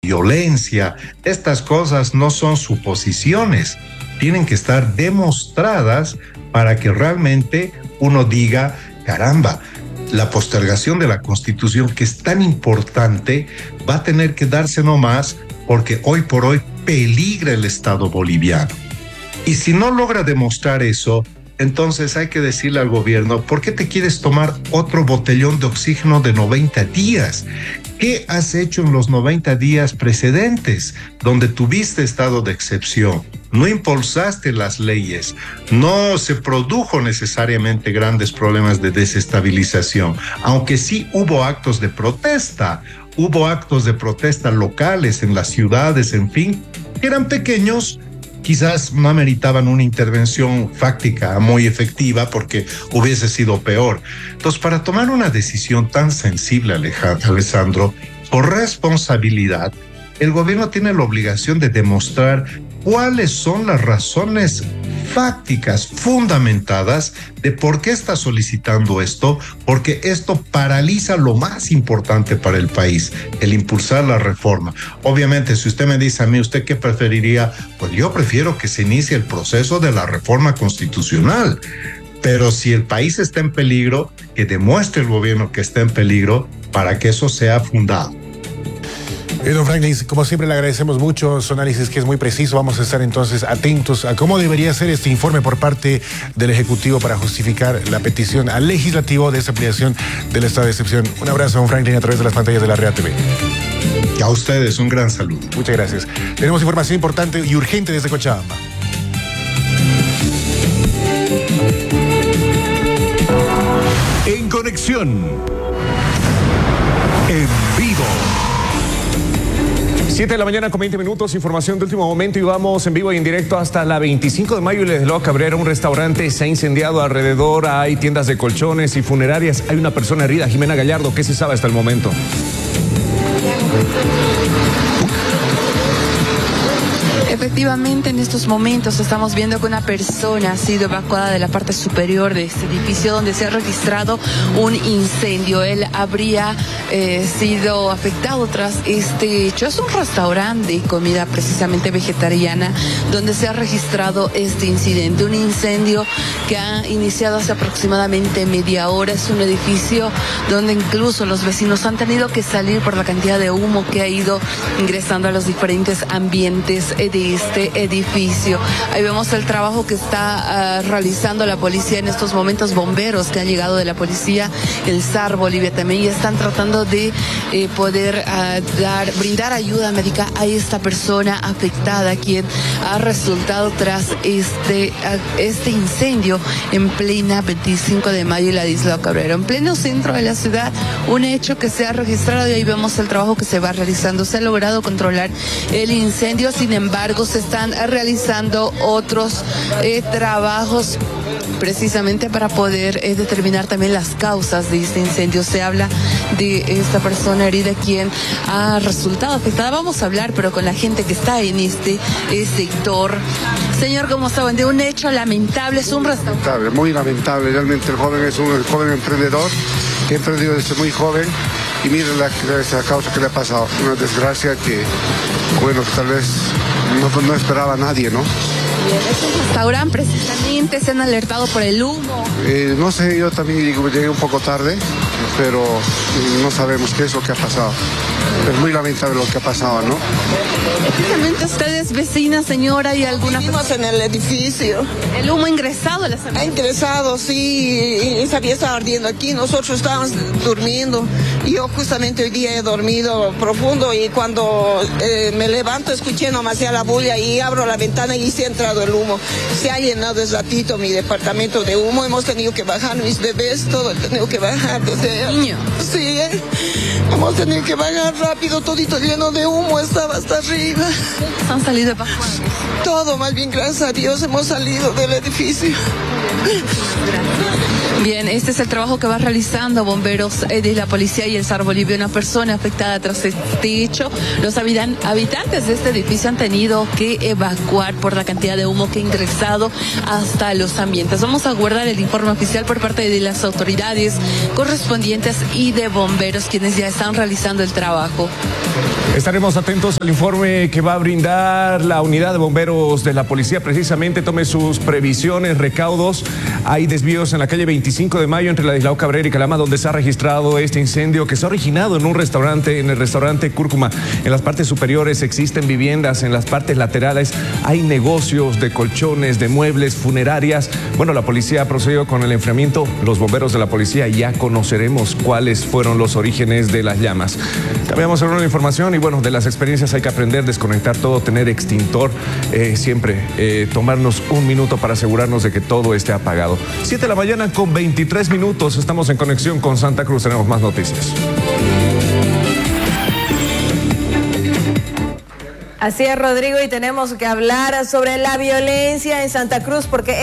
violencia. Estas cosas no son suposiciones, tienen que estar demostradas para que realmente uno diga, caramba, la postergación de la Constitución, que es tan importante, va a tener que darse nomás porque hoy por hoy peligra el Estado boliviano. Y si no logra demostrar eso, entonces hay que decirle al gobierno, ¿por qué te quieres tomar otro botellón de oxígeno de 90 días? ¿Qué has hecho en los 90 días precedentes, donde tuviste estado de excepción? No impulsaste las leyes, no se produjo necesariamente grandes problemas de desestabilización, aunque sí hubo actos de protesta locales en las ciudades, en fin, que eran pequeños, quizás no ameritaban una intervención fáctica muy efectiva porque hubiese sido peor. Entonces, para tomar una decisión tan sensible, Alessandro, por responsabilidad, el gobierno tiene la obligación de demostrar cuáles son las razones fácticas, fundamentadas, de por qué está solicitando esto, porque esto paraliza lo más importante para el país, el impulsar la reforma. Obviamente, si usted me dice a mí, ¿usted qué preferiría? Pues yo prefiero que se inicie el proceso de la reforma constitucional. Pero si el país está en peligro, que demuestre el gobierno que está en peligro para que eso sea fundado. Don Franklin, como siempre le agradecemos mucho su análisis, que es muy preciso. Vamos a estar entonces atentos a cómo debería ser este informe por parte del Ejecutivo para justificar la petición al Legislativo de esa ampliación del estado de excepción. Un abrazo, don Franklin, a través de las pantallas de la Rea TV. A ustedes, un gran saludo. Muchas gracias. Tenemos información importante y urgente desde Cochabamba. En conexión, en vivo. 7 de la mañana con 20 minutos, información de último momento y vamos en vivo y en directo hasta la 25 de mayo y les Desloa Cabrera. Un restaurante se ha incendiado alrededor, hay tiendas de colchones y funerarias. Hay una persona herida. Jimena Gallardo, ¿qué se sabe hasta el momento? Efectivamente, en estos momentos estamos viendo que una persona ha sido evacuada de la parte superior de este edificio donde se ha registrado un incendio. Él habría sido afectado tras este hecho. Es un restaurante de comida precisamente vegetariana donde se ha registrado este incidente. Un incendio que ha iniciado hace aproximadamente media hora. Es un edificio donde incluso los vecinos han tenido que salir por la cantidad de humo que ha ido ingresando a los diferentes ambientes de este edificio. Ahí vemos el trabajo que está realizando la policía en estos momentos, bomberos que han llegado de la policía, el SAR Bolivia también, y están tratando de poder brindar ayuda médica a esta persona afectada, quien ha resultado tras este incendio en plena 25 de mayo y la Desloa Cabrera, en pleno centro de la ciudad. Un hecho que se ha registrado y ahí vemos el trabajo que se va realizando. Se ha logrado controlar el incendio, sin embargo se están realizando otros trabajos precisamente para poder determinar también las causas de este incendio. Se habla de esta persona herida quien ha resultado afectada. Vamos a hablar pero con la gente que está en este sector. Señor, ¿cómo saben? De un hecho lamentable, es un restaurante. Muy lamentable, realmente el joven es un joven emprendedor, que ha emprendido desde muy joven. Y miren la causa que le ha pasado, una desgracia que, bueno, tal vez no esperaba a nadie, ¿no? Es un restaurante precisamente, se han alertado por el humo. No sé, yo también llegué un poco tarde, pero no sabemos qué es lo que ha pasado. Es muy lamentable lo que ha pasado, ¿no? Precisamente ustedes, vecina, señora, ¿y alguna? Vivimos en el edificio. ¿El humo ha ingresado? Ha ingresado, sí, y sabía estaba ardiendo aquí. Nosotros estábamos durmiendo. Yo justamente hoy día he dormido profundo y cuando me levanto escuché nomás ya la bulla y abro la ventana y se ha entrado el humo. Se ha llenado el ratito mi departamento de humo. Hemos tenido que bajar mis bebés, todo he tenido que bajar. Niño. Sí, hemos tenido que bajar rápido, todito lleno de humo, estaba hasta arriba. ¿Han salido evacuados? Todo, más bien, gracias a Dios, hemos salido del edificio. Bien, este es el trabajo que va realizando bomberos de la policía y el SAR Bolivia. Una persona afectada tras este hecho. Los habitantes de este edificio han tenido que evacuar por la cantidad de humo que ha ingresado hasta los ambientes. Vamos a guardar el informe oficial por parte de las autoridades correspondientes y de bomberos, quienes ya están realizando el trabajo. trabajo. Estaremos atentos al informe que va a brindar la unidad de bomberos de la policía. Precisamente tome sus previsiones, recaudos. Hay desvíos en la calle 25 de Mayo entre Ladislao Cabrera y Calama, donde se ha registrado este incendio que se ha originado en un restaurante, en el restaurante Cúrcuma. En las partes superiores existen viviendas, en las partes laterales hay negocios de colchones, de muebles, funerarias. Bueno, la policía ha procedido con el enfriamiento. Los bomberos de la policía ya conoceremos cuáles fueron los orígenes de las llamas. Cambiamos a una información y bueno, de las experiencias hay que aprender, desconectar todo, tener extintor, siempre tomarnos un minuto para asegurarnos de que todo esté apagado. 7 de la mañana con 23 minutos, estamos en conexión con Santa Cruz, tenemos más noticias. Así es, Rodrigo, y tenemos que hablar sobre la violencia en Santa Cruz porque